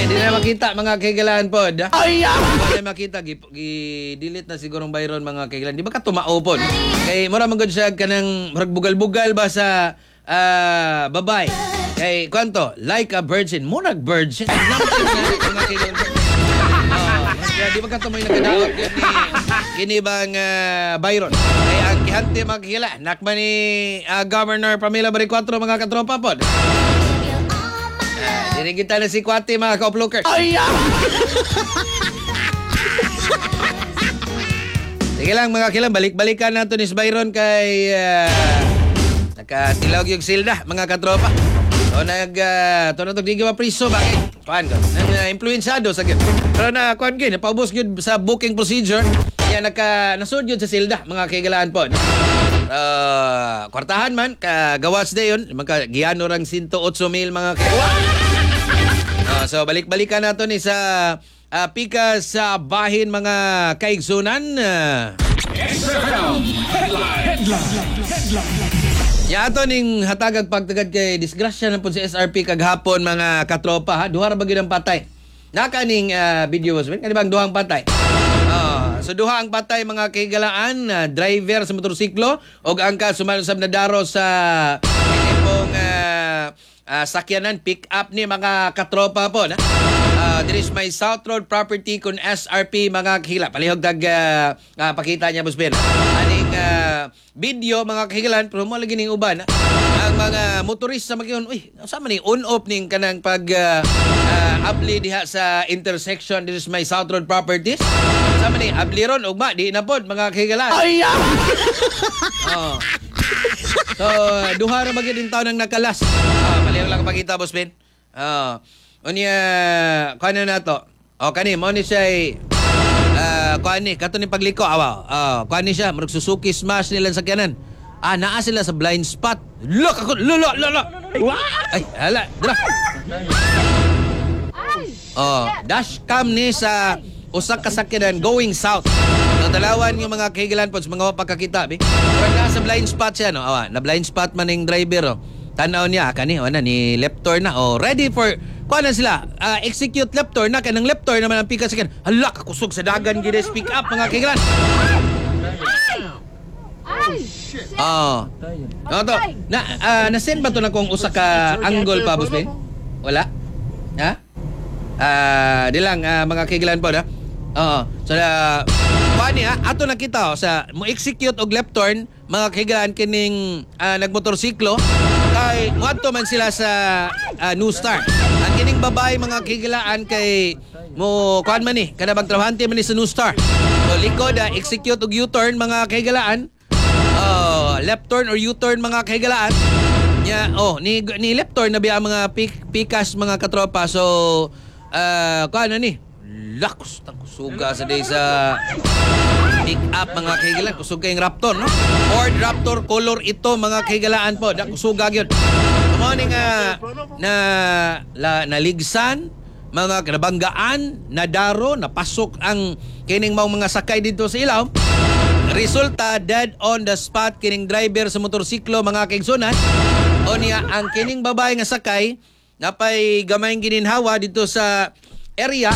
Di na makita mga kaigalaan po. Ay, Wala makita, delete na sigurong Byron mga kaigalaan. Di ba ka tumao po? Kay mura magod siya kanang bugal-bugal ba sa babay. Kay kwanto, like a virgin. Murag virgin. Nampin na mga kaigalaan. Di ba ka tumoy nagkadaot yun kini bang Byron? Kaya ang kihante mga kagila. Nakman ni Governor Pamela Baricuatro mga katropa po. Dinigita na si Kwate mga ka-uplookers. ay, Sige lang mga kilang, balik-balikan nato ni Byron kay nakatilawag yung silda mga katropa. So natog di ka mapriso, bakit? Kuhan ko, influensado sa gid. Pero na kuhan ko, napaubos yun sa booking procedure. Kaya nasud yun sa silda mga kaigalaan po. Kwartahan man, kagawas na yun, magkagiyano rang 108,000 mga kaigalaan. So balik-balikan nato ni sa pika sa bahin mga kaigsunan. Ya ato ning hatagag pagtagad kay disgrasya na po si SRP kaghapon mga katropa ha. Duha ra ba gyud ang patay. Naka ning video was kani bang duhang patay. So duha ang patay mga kaigalaan, driver sa motorsiklo ug ang sumalusab na daro sa pong sakyanan pick up ni mga katropa po na. There is my South Road property kun SRP mga kahila. Palihog tag pakita niya boss Ben. Aning video mga kahigalan pero mo lagi ning uban ang mga motorista magyon uy sa man ni on off ning kanang pag abli diha sa intersection. There is my South Road properties. Sa man ni abli ron ugma di na pod mga kahigalan. ay, So, duha ra bagid din taon ang nakalas. Palihog lang pakita boss Ben. Unya kano na to? Kani mo ni siya kani kato ni pagliko kani siya murag Suzuki Smash nila sa sakyanan. Naa sila sa blind spot. Look ako lolo. Ay, hala, dra. Dashcam ni sa usak ka sakyanan going south. So, dalawan yung mga kahigalan po sa mga pagkakita. Murag nasa blind spot siya no. Na blind spot man ning driver Tanaw niya kani ni left turn na ready for kuha na sila execute left turn na kanang left turn naman ang pika sa kan hala kakusog sa dagan gid speak up mga kaigalan. To na-send ba to na kung usa ka angle pa boss Ben? Wala? Ha? Di lang mga kaigalan po na. So kuha niya ato nakita sa mo execute og left turn mga kaigalan kining nagmotorsiklo kay muadto man sila sa New Star. Ang kining babae mga kigilaan kay mo kuan man ni kada bang trabahante man ni sa New Star. So likod execute og U-turn mga kigilaan. Left turn or U-turn mga kigilaan. Ni left turn na biya mga pikas mga katropa. So kuan na ni lakus suga sa day sa pick up mga kahigalan kusog kayong Raptor no Ford Raptor color ito mga kahigalaan po kusugag yun morning naligsan mga kinabanggaan nadaro napasok ang kining mga sakay dito sa ilaw resulta dead on the spot kining driver sa motorsiklo mga kaigsunan o niya ang kining babae nga sakay napay gamayng gininhawa dito sa area